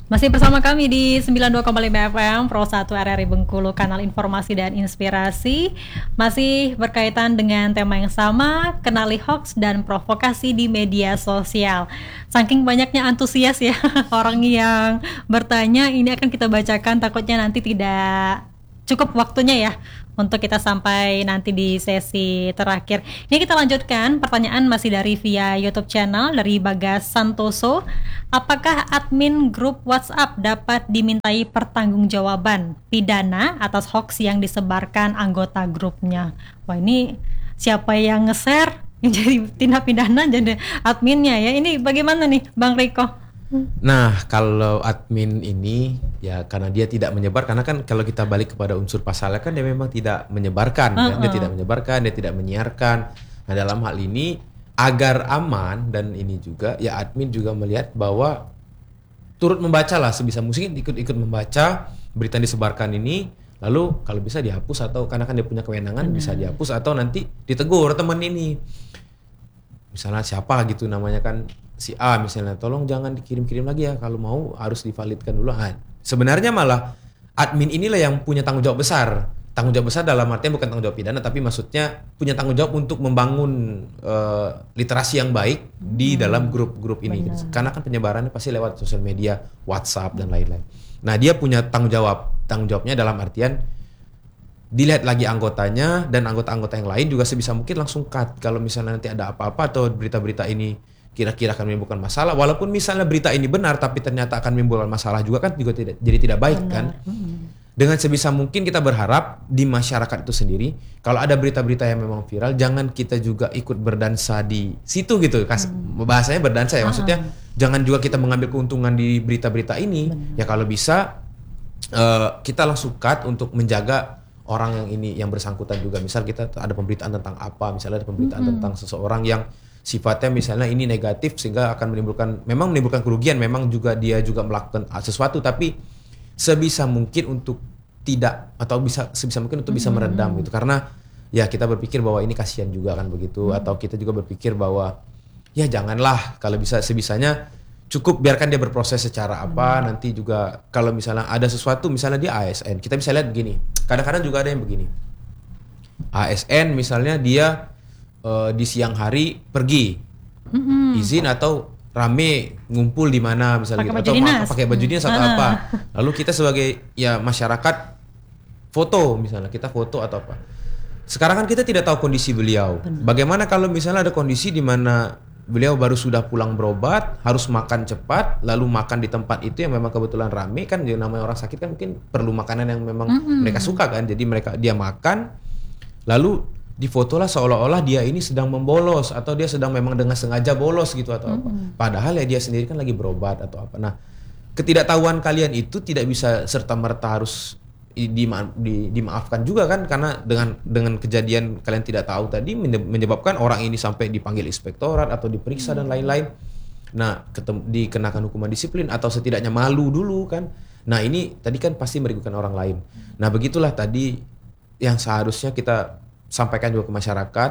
Masih bersama kami di 92,5 FM Pro 1 RRI Bengkulu, kanal informasi dan inspirasi. Masih berkaitan dengan tema yang sama, kenali hoax dan provokasi di media sosial. Saking banyaknya antusias ya orang yang bertanya, ini akan kita bacakan, takutnya nanti tidak cukup waktunya ya untuk kita sampai nanti di sesi terakhir. Ini kita lanjutkan, pertanyaan masih dari via YouTube channel dari Bagas Santoso. Apakah admin grup WhatsApp dapat dimintai pertanggungjawaban pidana atas hoax yang disebarkan anggota grupnya? Wah, ini siapa yang nge-share yang jadi tindak pidana jadi adminnya ya. Ini bagaimana nih Bang Riko? Nah, kalau admin ini ya karena dia tidak menyebar, karena kan kalau kita balik kepada unsur pasalnya kan dia memang tidak menyebarkan, kan? Dia tidak menyebarkan, dia tidak menyiarkan. Nah, dalam hal ini agar aman dan ini juga ya admin juga melihat bahwa turut membaca lah sebisa mungkin, ikut-ikut membaca berita yang disebarkan ini, lalu kalau bisa dihapus atau karena kan dia punya kewenangan bisa dihapus atau nanti ditegur teman ini. Misalnya siapa gitu namanya kan si A misalnya, tolong jangan dikirim-kirim lagi ya, kalau mau harus divalidkan dulu. Sebenarnya malah admin inilah yang punya tanggung jawab besar. Tanggung jawab besar dalam artian bukan tanggung jawab pidana, tapi maksudnya punya tanggung jawab untuk membangun literasi yang baik di dalam grup-grup ini. Benar. Karena kan penyebarannya pasti lewat sosial media, WhatsApp dan lain-lain. Nah, dia punya tanggung jawab. Tanggung jawabnya dalam artian dilihat lagi anggotanya dan anggota-anggota yang lain juga sebisa mungkin langsung cut kalau misalnya nanti ada apa-apa atau berita-berita ini kira-kira akan menimbulkan masalah, walaupun misalnya berita ini benar tapi ternyata akan menimbulkan masalah juga kan juga tidak baik. Benar. Kan. Dengan sebisa mungkin kita berharap di masyarakat itu sendiri kalau ada berita-berita yang memang viral jangan kita juga ikut berdansa di situ gitu. Bahasanya berdansa ya, maksudnya jangan juga kita mengambil keuntungan di berita-berita ini. Benar. Ya kalau bisa kita langsung cut untuk menjaga orang yang ini yang bersangkutan juga. Misal kita ada pemberitaan tentang apa, misalnya ada pemberitaan tentang seseorang yang sifatnya misalnya ini negatif sehingga akan menimbulkan kerugian, memang juga dia juga melakukan sesuatu, tapi sebisa mungkin untuk tidak atau sebisa mungkin untuk bisa meredam gitu, karena ya kita berpikir bahwa ini kasihan juga kan begitu, atau kita juga berpikir bahwa ya janganlah, kalau bisa sebisanya cukup biarkan dia berproses secara apa. Nanti juga kalau misalnya ada sesuatu misalnya dia ASN, kita bisa lihat begini, kadang-kadang juga ada yang begini, ASN misalnya dia di siang hari pergi izin atau rame ngumpul di mana misalnya gitu, atau pakai baju dinas atau apa, lalu kita sebagai ya masyarakat foto, misalnya kita foto atau apa. Sekarang kan kita tidak tahu kondisi beliau. Bagaimana kalau misalnya ada kondisi di mana beliau baru sudah pulang berobat, harus makan cepat, lalu makan di tempat itu yang memang kebetulan rame kan, yang namanya orang sakit kan mungkin perlu makanan yang memang mereka suka kan, jadi dia makan lalu difotolah seolah-olah dia ini sedang membolos atau dia sedang memang dengan sengaja bolos gitu atau apa. Padahal ya dia sendiri kan lagi berobat atau apa. Nah, ketidaktahuan kalian itu tidak bisa serta-merta harus dimaafkan juga kan, karena dengan kejadian kalian tidak tahu tadi menyebabkan orang ini sampai dipanggil inspektorat atau diperiksa dan lain-lain. Nah, dikenakan hukuman disiplin atau setidaknya malu dulu kan. Nah, ini tadi kan pasti merugikan orang lain. Nah, begitulah tadi yang seharusnya kita sampaikan juga ke masyarakat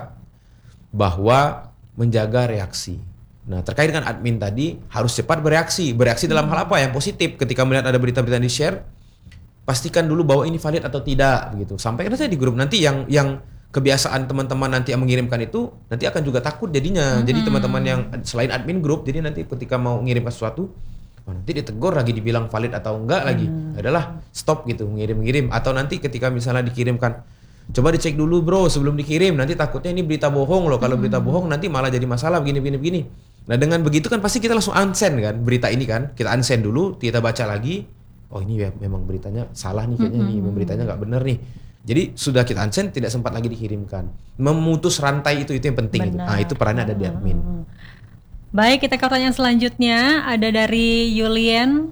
bahwa menjaga reaksi. Nah, terkait dengan admin tadi harus cepat bereaksi dalam hal apa yang positif. Ketika melihat ada berita-berita yang di-share, pastikan dulu bahwa ini valid atau tidak begitu. Sampaikan saja di grup, nanti yang kebiasaan teman-teman nanti yang mengirimkan itu nanti akan juga takut jadinya. Jadi teman-teman yang selain admin grup, jadi nanti ketika mau mengirimkan sesuatu nanti ditegur lagi, dibilang valid atau enggak lagi, adalah stop gitu mengirim atau nanti ketika misalnya dikirimkan, coba dicek dulu bro sebelum dikirim, nanti takutnya ini berita bohong loh, kalau berita bohong nanti malah jadi masalah begini. Nah, dengan begitu kan pasti kita langsung unsend kan berita ini kan, kita unsend dulu, kita baca lagi, oh ini ya memang beritanya salah nih kayaknya nih, beritanya nggak bener nih, jadi sudah kita unsend, tidak sempat lagi dikirimkan. Memutus rantai itu yang penting itu. Nah, itu perannya ada di admin. Baik, kita ke pertanyaan selanjutnya, ada dari Yulian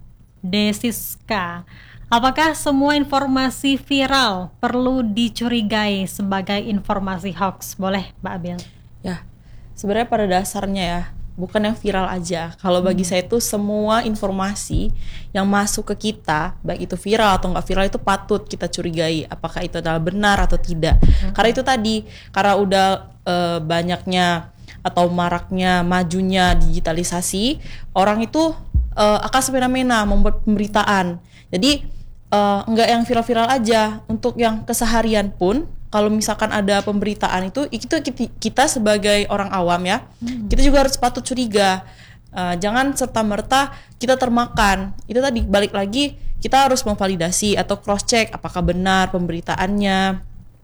Desiska. Apakah semua informasi viral perlu dicurigai sebagai informasi hoax? Boleh, Mbak Abil? Ya, sebenarnya pada dasarnya ya, bukan yang viral aja. Kalau bagi saya itu semua informasi yang masuk ke kita, baik itu viral atau nggak viral, itu patut kita curigai. Apakah itu adalah benar atau tidak? Karena itu tadi, karena udah banyaknya atau maraknya majunya digitalisasi, orang itu akan fenomena membuat pemberitaan. Jadi enggak yang viral-viral aja, untuk yang keseharian pun kalau misalkan ada pemberitaan itu kita sebagai orang awam ya, kita juga harus patut curiga. Jangan serta-merta kita termakan. Itu tadi balik lagi, kita harus memvalidasi atau cross check apakah benar pemberitaannya.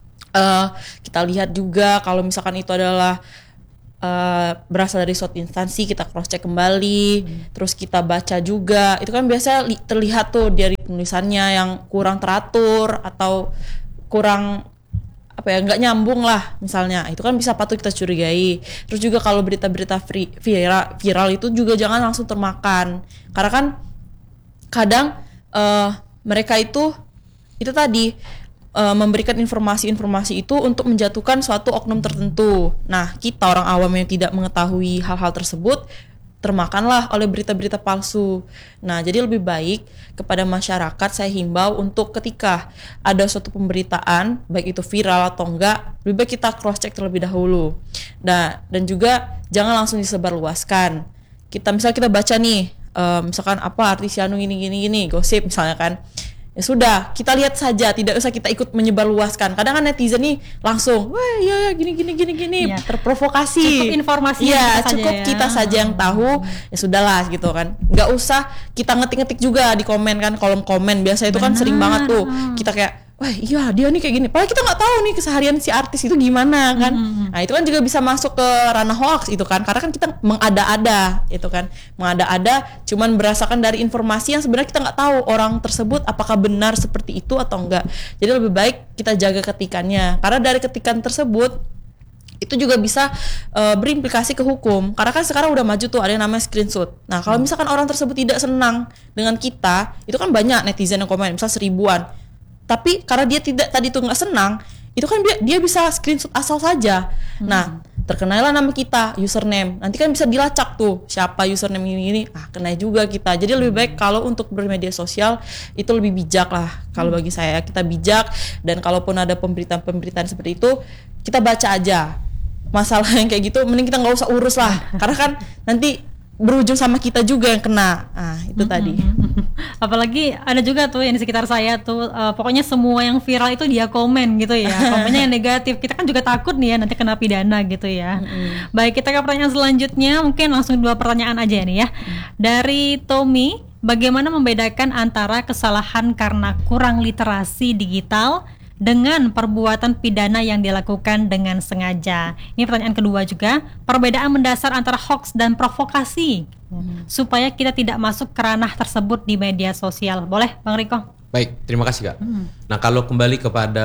Kita lihat juga kalau misalkan itu adalah berasal dari suatu instansi, kita cross check kembali, terus kita baca juga. Itu kan biasanya terlihat tuh dari penulisannya yang kurang teratur atau kurang nggak nyambung lah misalnya, itu kan bisa patut kita curigai. Terus juga kalau berita-berita viral itu juga jangan langsung termakan, karena kan kadang mereka itu tadi memberikan informasi-informasi itu untuk menjatuhkan suatu oknum tertentu. Nah, kita orang awam yang tidak mengetahui hal-hal tersebut termakanlah oleh berita-berita palsu. Nah, jadi lebih baik kepada masyarakat saya himbau untuk ketika ada suatu pemberitaan, baik itu viral atau enggak, lebih baik kita cross check terlebih dahulu. Nah, dan juga jangan langsung disebarluaskan. Misalnya kita baca nih, misalkan apa artis Yanu gini, gosip misalnya kan. Ya sudah, kita lihat saja, tidak usah kita ikut menyebarluaskan. Kadang kan netizen nih langsung, wah iya gini, ya, terprovokasi. Cukup informasi kita saja yang tahu, ya sudahlah gitu kan. Nggak usah kita ngetik-ngetik juga di komen kan, kolom komen biasa itu kan sering banget tuh. Kita kayak, wah iya dia nih kayak gini. Padahal kita nggak tahu nih keseharian si artis itu gimana kan. Nah itu kan juga bisa masuk ke ranah hoax itu kan. Karena kan kita mengada-ada itu kan. Mengada-ada cuman berdasarkan dari informasi yang sebenarnya kita nggak tahu orang tersebut apakah benar seperti itu atau enggak. Jadi lebih baik kita jaga ketikannya. Karena dari ketikan tersebut itu juga bisa berimplikasi ke hukum. Karena kan sekarang udah maju tuh ada yang namanya screenshot. Nah kalau misalkan orang tersebut tidak senang dengan kita, itu kan banyak netizen yang komen, misal 1000-an. Tapi karena dia tadi tuh nggak senang, itu kan dia bisa screenshot asal saja. Nah, terkenailah nama kita, username. Nanti kan bisa dilacak tuh siapa username ini. Kena juga kita. Jadi lebih baik kalau untuk bermedia sosial itu lebih bijak lah. Kalau bagi saya kita bijak, dan kalaupun ada pemberitaan seperti itu, kita baca aja. Masalah yang kayak gitu mending kita nggak usah urus lah. Karena kan nanti berujung sama kita juga yang kena. Itu tadi. Apalagi ada juga tuh yang di sekitar saya tuh pokoknya semua yang viral itu dia komen gitu ya. Komennya yang negatif. Kita kan juga takut nih ya nanti kena pidana gitu ya. Baik, kita ke pertanyaan selanjutnya. Mungkin langsung 2 pertanyaan aja nih ya. Dari Tommy, bagaimana membedakan antara kesalahan karena kurang literasi digital dengan perbuatan pidana yang dilakukan dengan sengaja? Ini pertanyaan kedua juga, perbedaan mendasar antara hoax dan provokasi supaya kita tidak masuk ke ranah tersebut di media sosial. Boleh Bang Riko? Baik, terima kasih Kak. Nah kalau kembali kepada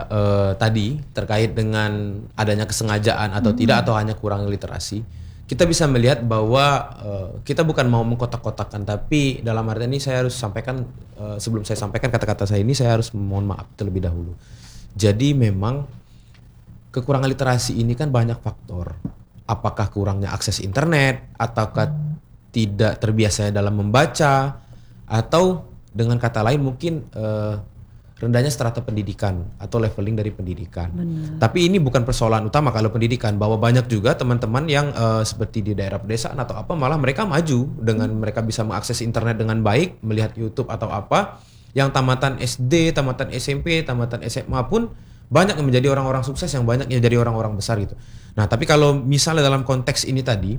tadi terkait dengan adanya kesengajaan atau tidak, atau hanya kurang literasi, kita bisa melihat bahwa kita bukan mau mengkotak-kotakan, tapi dalam arti ini saya harus sampaikan, sebelum saya sampaikan kata-kata saya ini, saya harus mohon maaf terlebih dahulu. Jadi memang kekurangan literasi ini kan banyak faktor. Apakah kurangnya akses internet, ataukah tidak terbiasanya dalam membaca, atau dengan kata lain mungkin rendahnya strata pendidikan atau leveling dari pendidikan. Benar. Tapi ini bukan persoalan utama kalau pendidikan, bahwa banyak juga teman-teman yang seperti di daerah pedesaan atau apa, malah mereka maju dengan mereka bisa mengakses internet dengan baik, melihat YouTube atau apa. Yang tamatan SD, tamatan SMP, tamatan SMA pun banyak yang menjadi orang-orang sukses, yang banyak yang jadi orang-orang besar gitu. Nah, tapi kalau misalnya dalam konteks ini tadi,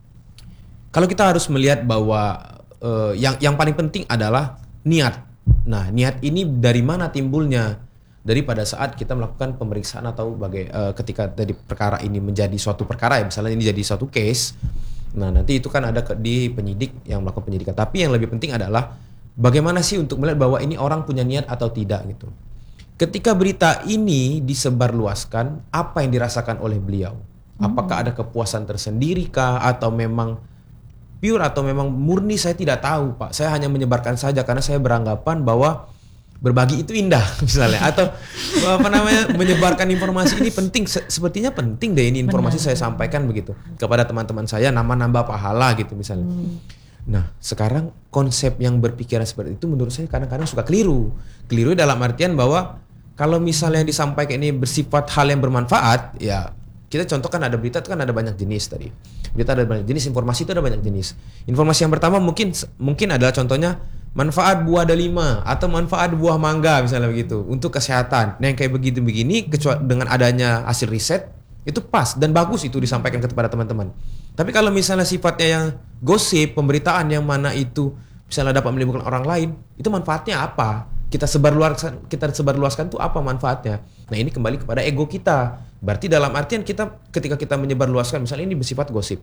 kalau kita harus melihat bahwa yang paling penting adalah niat. Nah, niat ini dari mana timbulnya? Dari pada saat kita melakukan pemeriksaan atau ketika dari perkara ini menjadi suatu perkara ya, misalnya ini jadi suatu case. Nah, nanti itu kan ada di penyidik yang melakukan penyidikan. Tapi yang lebih penting adalah bagaimana sih untuk melihat bahwa ini orang punya niat atau tidak gitu. Ketika berita ini disebarluaskan, apa yang dirasakan oleh beliau? Apakah ada kepuasan tersendiri kah, atau memang pure, atau memang murni saya tidak tahu Pak, saya hanya menyebarkan saja karena saya beranggapan bahwa berbagi itu indah misalnya, atau menyebarkan informasi ini penting, sepertinya penting deh ini informasi. Benar. Saya sampaikan begitu kepada teman-teman saya, nambah pahala gitu misalnya. Nah sekarang konsep yang berpikiran seperti itu menurut saya kadang-kadang suka keliru dalam artian bahwa kalau misalnya yang disampaikan ini bersifat hal yang bermanfaat, ya kita contohkan ada berita itu kan ada banyak jenis tadi. Berita ada banyak jenis, informasi itu ada banyak jenis. Informasi yang pertama mungkin adalah contohnya manfaat buah delima atau manfaat buah mangga misalnya begitu untuk kesehatan. Nah yang kayak begini kecuali dengan adanya hasil riset itu pas dan bagus itu disampaikan kepada teman-teman. Tapi kalau misalnya sifatnya yang gosip, pemberitaan yang mana itu misalnya dapat menimbulkan orang lain, itu manfaatnya apa? Kita sebarluaskan tuh apa manfaatnya? Nah ini kembali kepada ego kita. Berarti dalam artian ketika kita menyebarluaskan misalnya ini bersifat gosip,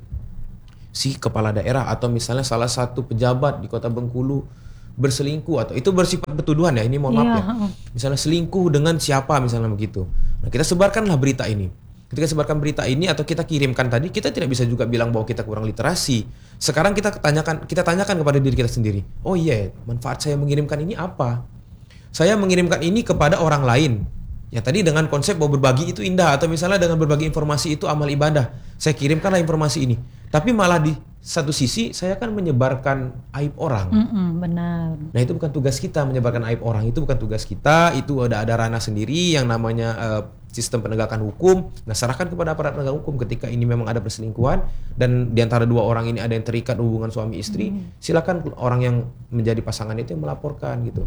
si kepala daerah atau misalnya salah satu pejabat di Kota Bengkulu berselingkuh atau itu bersifat bertuduhan ya, ini mohon maaf ya. Misalnya selingkuh dengan siapa misalnya begitu. Nah kita sebarkanlah berita ini. Ketika sebarkan berita ini atau kita kirimkan tadi, kita tidak bisa juga bilang bahwa kita kurang literasi. Sekarang kita tanyakan kepada diri kita sendiri. Oh iya, manfaat saya mengirimkan ini apa? Saya mengirimkan ini kepada orang lain. Ya tadi dengan konsep bahwa berbagi itu indah atau misalnya dengan berbagi informasi itu amal ibadah. Saya kirimkanlah informasi ini. Tapi malah di satu sisi saya kan menyebarkan aib orang. Benar. Nah itu bukan tugas kita menyebarkan aib orang. Itu bukan tugas kita. Itu ada ranah sendiri yang namanya sistem penegakan hukum. Nah serahkan kepada aparat penegak hukum ketika ini memang ada perselingkuhan dan di antara dua orang ini ada yang terikat hubungan suami istri. Silakan orang yang menjadi pasangan itu yang melaporkan gitu.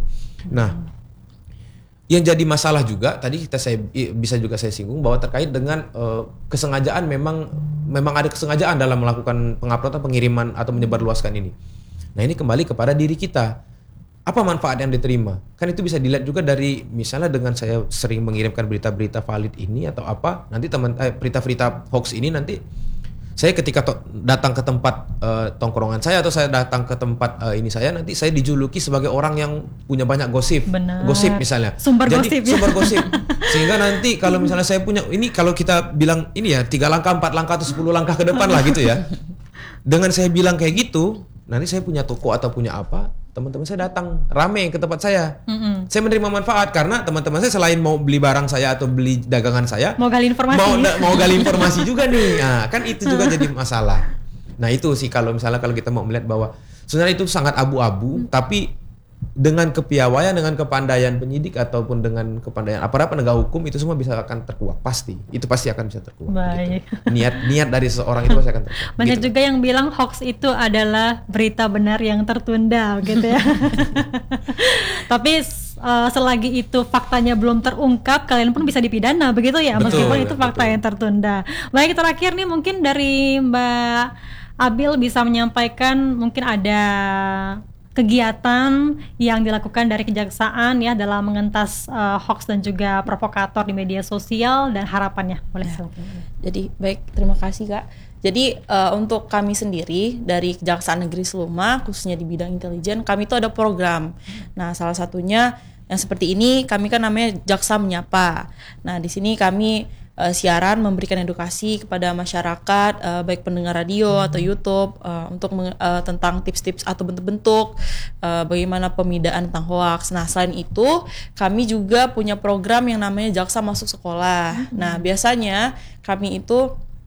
Nah yang jadi masalah juga tadi bisa saya singgung bahwa terkait dengan kesengajaan memang ada kesengajaan dalam melakukan penguploadan, pengiriman atau menyebarluaskan ini. Nah ini kembali kepada diri kita. Apa manfaat yang diterima? Kan itu bisa dilihat juga dari misalnya dengan saya sering mengirimkan berita-berita valid ini atau apa, nanti berita-berita hoax ini nanti saya ketika datang ke tempat tongkrongan saya atau saya datang ke tempat ini saya nanti saya dijuluki sebagai orang yang punya banyak gosip. Benar. Gosip misalnya. Sumber gosip. Sehingga nanti kalau misalnya saya punya ini kalau kita bilang ini ya 3 langkah, 4 langkah atau 10 langkah ke depan lah gitu ya. Dengan saya bilang kayak gitu, nanti saya punya toko atau punya apa, teman-teman saya datang rame ke tempat saya. Saya menerima manfaat karena teman-teman saya selain mau beli barang saya atau beli dagangan saya, mau gali informasi. Mau gali informasi juga nih. Nah, kan itu juga jadi masalah. Nah, itu sih kalau kita mau melihat bahwa sebenarnya itu sangat abu-abu, tapi dengan kepiawaian, dengan kepandaian penyidik ataupun dengan kepandaian aparat penegak hukum itu semua bisa akan terkuak pasti. Itu pasti akan bisa terkuak. Baik. Gitu. Niat dari seseorang itu pasti akan terkuak. Banyak gitu. juga yang bilang hoax itu adalah berita benar yang tertunda gitu ya. Tapi selagi itu faktanya belum terungkap, kalian pun bisa dipidana begitu ya, meskipun itu fakta yang tertunda. Baik, terakhir nih mungkin dari Mbak Abil bisa menyampaikan mungkin ada kegiatan yang dilakukan dari kejaksaan ya dalam mengentas hoax dan juga provokator di media sosial dan harapannya. Boleh silakan. Jadi baik, terima kasih Kak. Jadi untuk kami sendiri dari Kejaksaan Negeri Seluma khususnya di bidang intelijen, kami itu ada program. Nah, salah satunya yang seperti ini kami kan namanya Jaksa Menyapa. Nah, di sini kami siaran memberikan edukasi kepada masyarakat baik pendengar radio atau YouTube untuk tentang tips-tips atau bentuk-bentuk bagaimana pemidaan tentang hoaks. Nah, selain itu kami juga punya program yang namanya Jaksa Masuk Sekolah. Nah, biasanya kami itu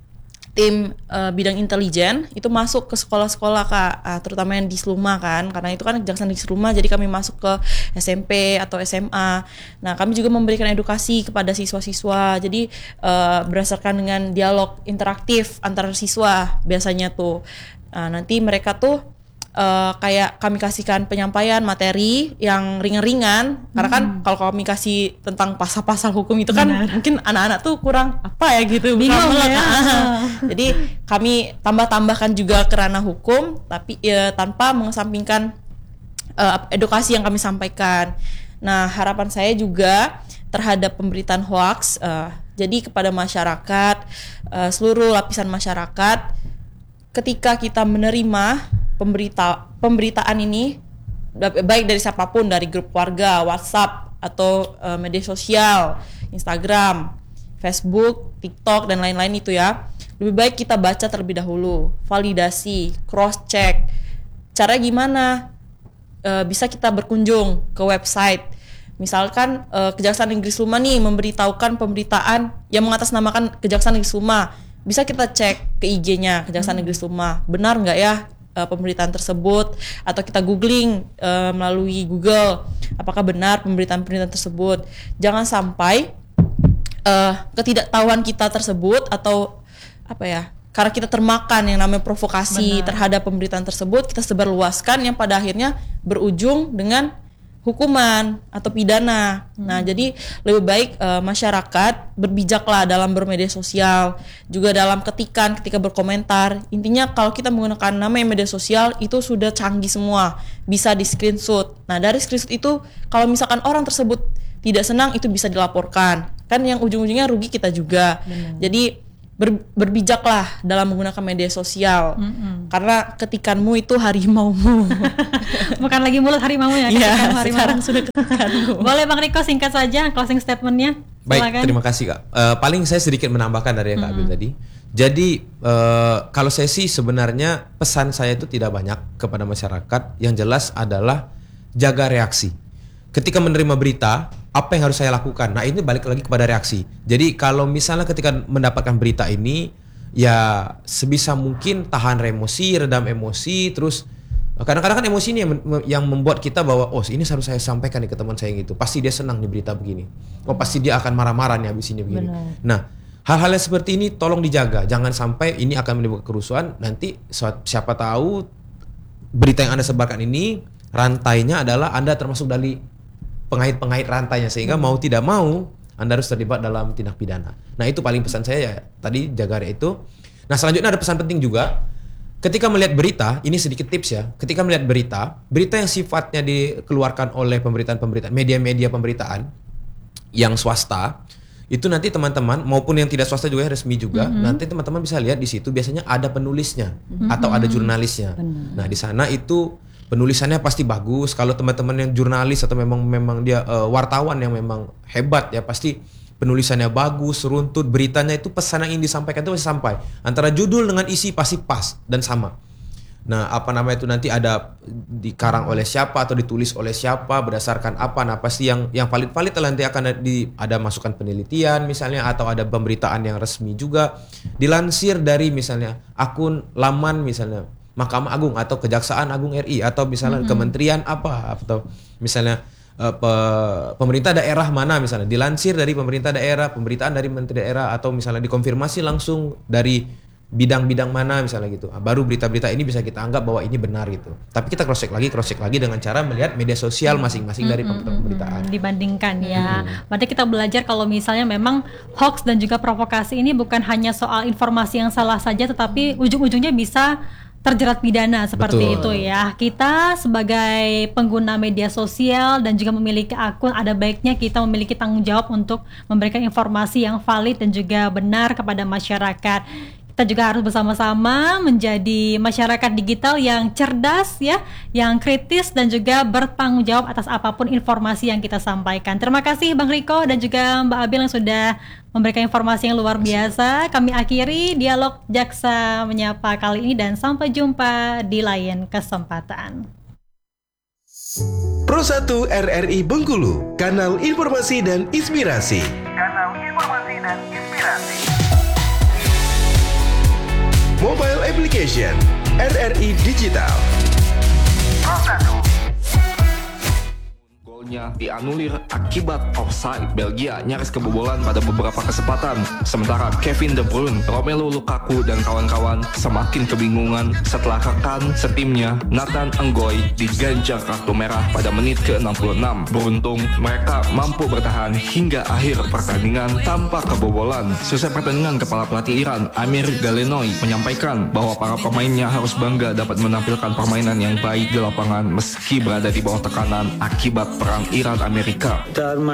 tim bidang intelijen itu masuk ke sekolah-sekolah Kak, terutama yang di Seluma kan, karena itu kan Kejaksaan di Seluma, jadi kami masuk ke SMP atau SMA. Nah, kami juga memberikan edukasi kepada siswa-siswa, jadi berdasarkan dengan dialog interaktif antar siswa biasanya tuh. Nanti mereka tuh kayak kami kasihkan penyampaian materi yang ringan-ringan, karena kan kalau kami kasih tentang pasal-pasal hukum itu kan mungkin anak-anak tuh kurang apa ya gitu, bingung ya. Jadi kami tambahkan juga ke ranah hukum, tapi tanpa mengesampingkan edukasi yang kami sampaikan. Nah, harapan saya juga terhadap pemberitaan hoaks, jadi kepada masyarakat, seluruh lapisan masyarakat, ketika kita menerima pemberitaan ini baik dari siapapun, dari grup keluarga, WhatsApp atau media sosial, Instagram, Facebook, TikTok dan lain-lain itu ya, lebih baik kita baca terlebih dahulu, validasi, cross check. Cara gimana? Bisa kita berkunjung ke website. Misalkan Kejaksaan Negeri Seluma nih memberitahukan pemberitaan yang mengatasnamakan Kejaksaan Negeri Seluma, bisa kita cek ke IG-nya Kejaksaan Negeri Seluma, benar nggak ya pemberitaan tersebut, atau kita googling melalui Google apakah benar pemberitaan tersebut. Jangan sampai ketidaktahuan kita tersebut atau apa ya, karena kita termakan yang namanya provokasi terhadap pemberitaan tersebut, kita sebarluaskan yang pada akhirnya berujung dengan hukuman atau pidana. Nah, jadi lebih baik masyarakat berbijaklah dalam bermedia sosial, juga dalam ketika berkomentar. Intinya kalau kita menggunakan namanya media sosial itu sudah canggih semua, bisa di screenshot. Nah, dari screenshot itu kalau misalkan orang tersebut tidak senang itu bisa dilaporkan. Kan yang ujung-ujungnya rugi kita juga. Jadi berbijaklah dalam menggunakan media sosial, karena ketikanmu itu harimaumu. Bukan lagi mulut harimaunya, ya, harimau. sekarang sudah ketikanmu. Boleh Bang Riko singkat saja closing statementnya. Baik, terima kasih Kak. Paling saya sedikit menambahkan dari Kak Abil tadi. Jadi kalau saya sih sebenarnya pesan saya itu tidak banyak kepada masyarakat. Yang jelas adalah jaga reaksi. Ketika menerima berita, apa yang harus saya lakukan? Nah, ini balik lagi kepada reaksi. Jadi kalau misalnya ketika mendapatkan berita ini, ya sebisa mungkin tahan emosi, redam emosi, terus kadang-kadang kan emosi ini yang membuat kita bahwa oh ini harus saya sampaikan nih ke teman saya gitu. Pasti dia senang nih berita begini. Oh pasti dia akan marah-marah nih habis ini begini. Nah, hal-hal yang seperti ini tolong dijaga. Jangan sampai ini akan menimbulkan kerusuhan. Nanti siapa tahu berita yang Anda sebarkan ini rantainya adalah Anda termasuk dari pengait-pengait rantainya, sehingga mau tidak mau Anda harus terlibat dalam tindak pidana. Nah, itu paling pesan saya ya, tadi jaga itu. Nah, selanjutnya ada pesan penting juga. Ketika melihat berita, ini sedikit tips ya. Ketika melihat berita yang sifatnya dikeluarkan oleh pemberitaan media-media pemberitaan yang swasta, itu nanti teman-teman maupun yang tidak swasta juga resmi juga, nanti teman-teman bisa lihat di situ biasanya ada penulisnya atau ada jurnalisnya. Nah, di sana itu penulisannya pasti bagus. Kalau teman-teman yang jurnalis atau memang dia wartawan yang memang hebat ya, pasti penulisannya bagus, runtut, beritanya itu pesan yang ingin disampaikan itu pasti sampai. Antara judul dengan isi pasti pas dan sama. Nah, apa namanya itu nanti ada dikarang oleh siapa atau ditulis oleh siapa, berdasarkan apa. Nah, pasti yang valid nanti akan ada masukan penelitian misalnya, atau ada pemberitaan yang resmi juga dilansir dari misalnya akun laman misalnya Mahkamah Agung atau Kejaksaan Agung RI, atau misalnya kementerian apa, atau misalnya pemerintah daerah mana, misalnya dilansir dari pemerintah daerah, pemberitaan dari menteri daerah, atau misalnya dikonfirmasi langsung dari bidang-bidang mana misalnya gitu. Baru berita-berita ini bisa kita anggap bahwa ini benar gitu. Tapi kita cross check lagi dengan cara melihat media sosial masing-masing dari pemberitaan. Dibandingkan ya. Berarti kita belajar kalau misalnya memang hoax dan juga provokasi ini bukan hanya soal informasi yang salah saja, tetapi ujung-ujungnya bisa terjerat pidana seperti itu ya. Kita sebagai pengguna media sosial dan juga memiliki akun, ada baiknya kita memiliki tanggung jawab untuk memberikan informasi yang valid dan juga benar kepada masyarakat. Kita juga harus bersama-sama menjadi masyarakat digital yang cerdas ya, yang kritis dan juga bertanggung jawab atas apapun informasi yang kita sampaikan. Terima kasih Bang Riko dan juga Mbak Abil yang sudah memberikan informasi yang luar biasa. Kami akhiri dialog Jaksa Menyapa kali ini dan sampai jumpa di lain kesempatan. Pro 1 RRI Bengkulu, kanal informasi dan inspirasi. Mobile application RRI Digital. Pro 1. Golnya dianulir akibat offside. Belgia nyaris kebobolan pada beberapa kesempatan. Sementara Kevin De Bruyne, Romelu Lukaku dan kawan-kawan semakin kebingungan setelah rekan setimnya Nathan Ngoy diganjar kartu merah pada menit ke-66. Beruntung mereka mampu bertahan hingga akhir pertandingan tanpa kebobolan. Selesai pertandingan, kepala pelatih Iran Amir Galenoy menyampaikan bahwa para pemainnya harus bangga dapat menampilkan permainan yang baik di lapangan meski berada di bawah tekanan akibat perang Iran-Amerika.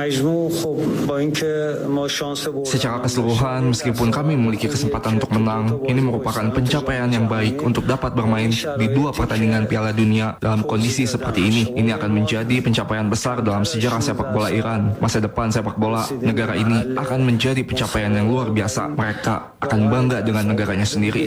Secara keseluruhan, meskipun kami memiliki kesempatan untuk menang, ini merupakan pencapaian yang baik untuk dapat bermain di 2 pertandingan Piala Dunia dalam kondisi seperti ini. Ini akan menjadi pencapaian besar dalam sejarah sepak bola Iran. Masa depan sepak bola negara ini akan menjadi pencapaian yang luar biasa. Mereka akan bangga dengan negaranya sendiri.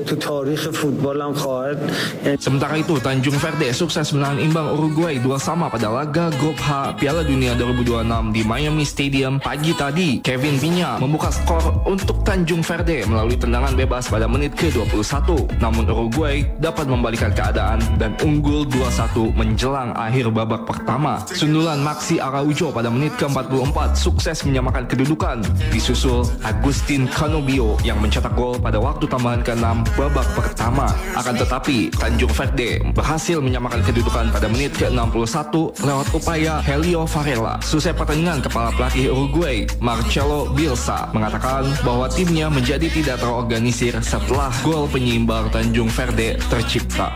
Sementara itu, Tanjung Verde sukses menahan imbang Uruguay 2-2 pada pada laga grup H Piala Dunia 2026 di Miami Stadium pagi tadi. Kevin Piña membuka skor untuk Tanjung Verde melalui tendangan bebas pada menit ke-21. Namun Uruguay dapat membalikan keadaan dan unggul 2-1 menjelang akhir babak pertama. Sundulan Maxi Araujo pada menit ke-44 sukses menyamakan kedudukan. Disusul Agustin Canobio yang mencetak gol pada waktu tambahan ke-6 babak pertama. Akan tetapi Tanjung Verde berhasil menyamakan kedudukan pada menit ke-61 lewat upaya Helio Varela. Selesai pertandingan, kepala pelatih Uruguay Marcelo Bielsa mengatakan bahwa timnya menjadi tidak terorganisir setelah gol penyeimbang Tanjung Verde tercipta.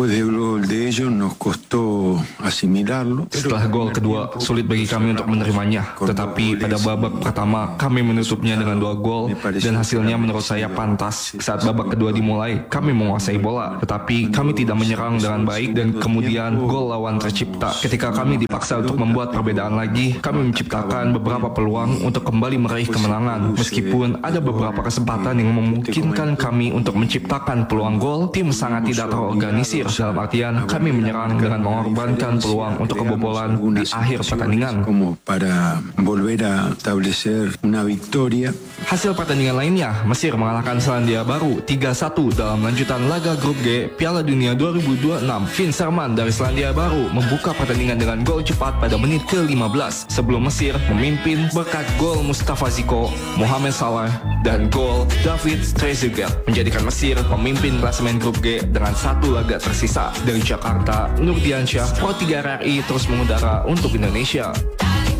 Setelah gol kedua, sulit bagi kami untuk menerimanya. Tetapi pada babak pertama, kami menutupnya dengan 2 gol dan hasilnya menurut saya pantas. Saat babak kedua dimulai, kami menguasai bola, tetapi kami tidak menyerang dengan baik dan kemudian gol lawan tercipta. Ketika kami dipaksa untuk membuat perbedaan lagi, kami menciptakan beberapa peluang untuk kembali meraih kemenangan. Meskipun ada beberapa kesempatan yang memungkinkan kami untuk menciptakan peluang gol, tim sangat tidak terorganisir. Dalam artian, kami menyerang dengan mengorbankan peluang untuk kebobolan di akhir pertandingan. Hasil pertandingan lainnya, Mesir mengalahkan Selandia Baru 3-1 dalam lanjutan laga grup G Piala Dunia 2026. Vin Sherman dari Selandia Baru membuka pertandingan dengan gol cepat pada menit ke-15 sebelum Mesir memimpin berkat gol Mustafa Ziko, Mohamed Salah, dan gol David Trezeguet, menjadikan Mesir memimpin klasemen grup G dengan 1 laga tersisa. Dari Jakarta, Nurdiansyah, Pro 3 RRI terus mengudara untuk Indonesia.